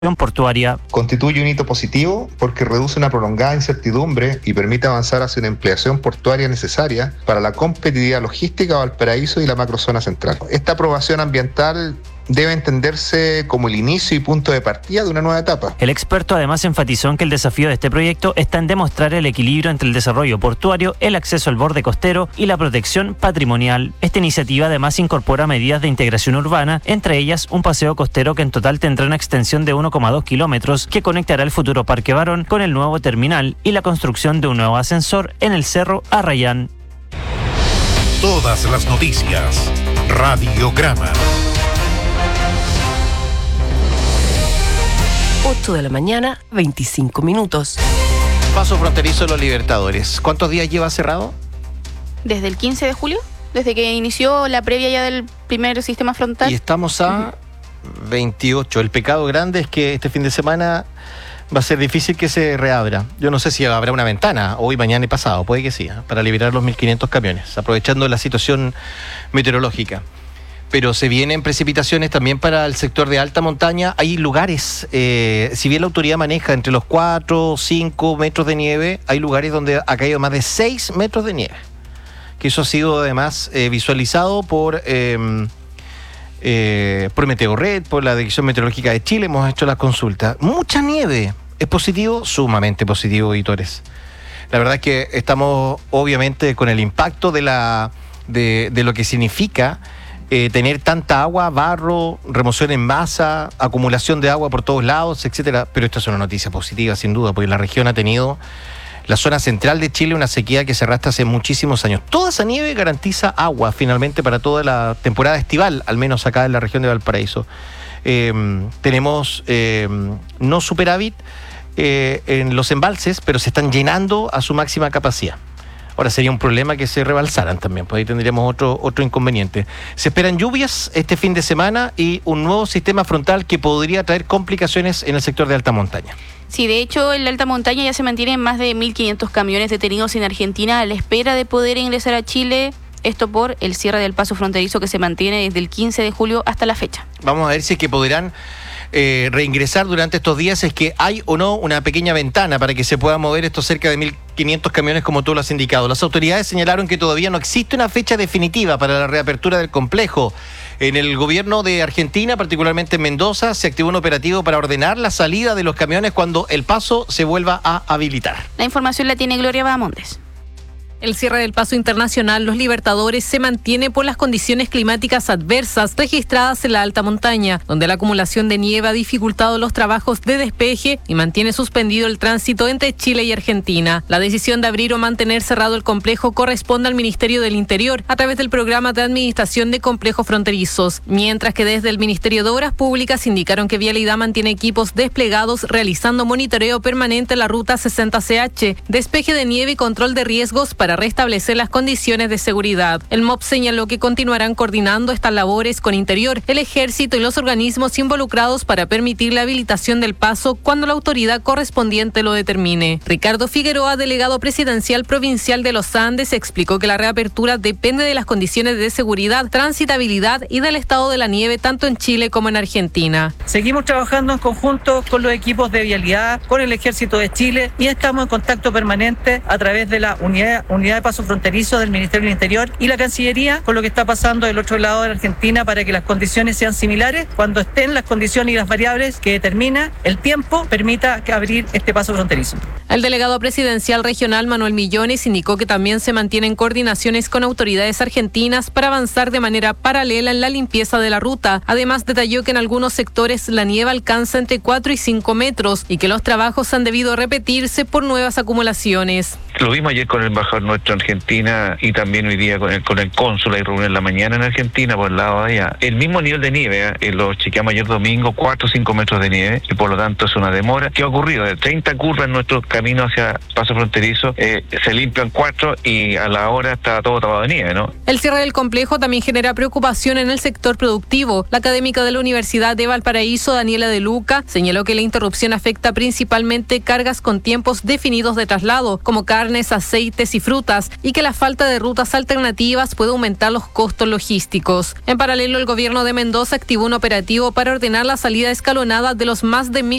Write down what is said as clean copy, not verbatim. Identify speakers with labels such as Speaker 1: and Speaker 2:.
Speaker 1: portuaria.
Speaker 2: Constituye un hito positivo porque reduce una prolongada incertidumbre y permite avanzar hacia una ampliación portuaria necesaria para la competitividad logística de Valparaíso y la macrozona central. Esta aprobación ambiental debe entenderse como el inicio y punto de partida de una nueva etapa.
Speaker 1: El experto además enfatizó en que el desafío de este proyecto está en demostrar el equilibrio entre el desarrollo portuario, el acceso al borde costero y la protección patrimonial. Esta iniciativa además incorpora medidas de integración urbana, entre ellas un paseo costero que en total tendrá una extensión de 1,2 kilómetros que conectará el futuro Parque Barón con el nuevo terminal y la construcción de un nuevo ascensor en el Cerro Arrayán.
Speaker 3: Todas las noticias. Radiograma.
Speaker 4: 8 de la mañana, 25 minutos.
Speaker 5: Paso fronterizo de los Libertadores. ¿Cuántos días lleva cerrado?
Speaker 6: Desde el 15 de julio, desde que inició la previa ya del primer sistema frontal.
Speaker 5: Y estamos a 28. El pecado grande es que este fin de semana va a ser difícil que se reabra. Yo no sé si habrá una ventana hoy, mañana y pasado, puede que sí, para liberar los 1.500 camiones, aprovechando la situación meteorológica. Pero se vienen precipitaciones también para el sector de alta montaña. Hay lugares, si bien la autoridad maneja entre los 4 o 5 metros de nieve, hay lugares donde ha caído más de 6 metros de nieve. Que eso ha sido además visualizado por Meteorred, por la Dirección Meteorológica de Chile. Hemos hecho las consultas. Mucha nieve. ¿Es positivo? Sumamente positivo, editores. La verdad es que estamos obviamente con el impacto de lo que significa tener tanta agua, barro, remoción en masa, acumulación de agua por todos lados, etcétera. Pero esto es una noticia positiva, sin duda, porque la región ha tenido, la zona central de Chile, una sequía que se arrastra hace muchísimos años. Toda esa nieve garantiza agua, finalmente, para toda la temporada estival, al menos acá en la región de Valparaíso. Tenemos no superávit en los embalses, pero se están llenando a su máxima capacidad. Ahora sería un problema que se rebalsaran también, pues ahí tendríamos otro inconveniente. Se esperan lluvias este fin de semana y un nuevo sistema frontal que podría traer complicaciones en el sector de alta montaña.
Speaker 6: Sí, de hecho, en la alta montaña ya se mantienen más de 1.500 camiones detenidos en Argentina a la espera de poder ingresar a Chile. Esto por el cierre del paso fronterizo que se mantiene desde el 15 de julio hasta la fecha. Vamos
Speaker 5: a ver si es que podrán reingresar durante estos días, es que hay o no una pequeña ventana para que se puedan mover estos cerca de 1.500 camiones como tú lo has indicado. Las autoridades señalaron que todavía no existe una fecha definitiva para la reapertura del complejo. En el gobierno de Argentina, particularmente en Mendoza, se activó un operativo para ordenar la salida de los camiones cuando el paso se vuelva a habilitar.
Speaker 6: La información la tiene Gloria Bahamondes.
Speaker 7: El cierre del paso internacional Los Libertadores se mantiene por las condiciones climáticas adversas registradas en la alta montaña, donde la acumulación de nieve ha dificultado los trabajos de despeje y mantiene suspendido el tránsito entre Chile y Argentina. La decisión de abrir o mantener cerrado el complejo corresponde al Ministerio del Interior a través del Programa de Administración de Complejos Fronterizos, mientras que desde el Ministerio de Obras Públicas indicaron que Vialidad mantiene equipos desplegados realizando monitoreo permanente en la ruta 60CH, despeje de nieve y control de riesgos para restablecer las condiciones de seguridad. El MOP señaló que continuarán coordinando estas labores con Interior, el Ejército y los organismos involucrados para permitir la habilitación del paso cuando la autoridad correspondiente lo determine. Ricardo Figueroa, delegado presidencial provincial de los Andes, explicó que la reapertura depende de las condiciones de seguridad, transitabilidad y del estado de la nieve tanto en Chile como en Argentina.
Speaker 8: Seguimos trabajando en conjunto con los equipos de Vialidad, con el Ejército de Chile y estamos en contacto permanente a través de la unidad de paso fronterizo del Ministerio del Interior y la Cancillería con lo que está pasando del otro lado de la Argentina para que las condiciones sean similares. Cuando estén las condiciones y las variables que determina el tiempo, permita abrir este paso fronterizo.
Speaker 7: El delegado presidencial regional Manuel Millones indicó que también se mantienen coordinaciones con autoridades argentinas para avanzar de manera paralela en la limpieza de la ruta. Además, detalló que en algunos sectores la nieve alcanza entre 4 y 5 metros y que los trabajos han debido repetirse por nuevas acumulaciones.
Speaker 9: Lo vimos ayer con el embajador nuestro en Argentina y también hoy día con el cónsul. Hay reunión en la mañana en Argentina por el lado de allá. El mismo nivel de nieve, lo chequeamos ayer domingo, 4 o 5 metros de nieve y por lo tanto es una demora. ¿Qué ha ocurrido? De 30 curvas en nuestro camino hacia paso fronterizo, se limpian 4 y a la hora está todo tapado de nieve, ¿no?
Speaker 7: El cierre del complejo también genera preocupación en el sector productivo. La académica de la Universidad de Valparaíso, Daniela De Luca, señaló que la interrupción afecta principalmente cargas con tiempos definidos de traslado, como carnes, aceites y frutas frutas y que la falta de rutas alternativas puede aumentar los costos logísticos. En paralelo, el gobierno de Mendoza activó un operativo para ordenar la salida escalonada de los más de 1.000